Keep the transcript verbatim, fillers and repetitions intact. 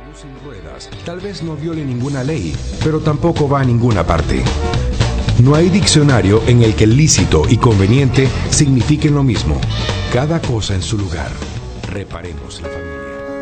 sin ruedas tal vez no viole ninguna ley, pero tampoco va a ninguna parte. No hay diccionario en el que lícito y conveniente signifiquen lo mismo. Cada cosa en su lugar. Reparemos la familia.